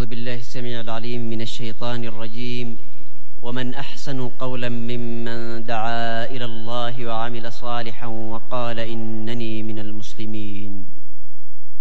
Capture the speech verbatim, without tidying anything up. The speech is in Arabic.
بالله السميع العليم من الشيطان الرجيم. ومن أحسن قولا ممن دعا إلى الله وعمل صالحا وقال إنني من المسلمين.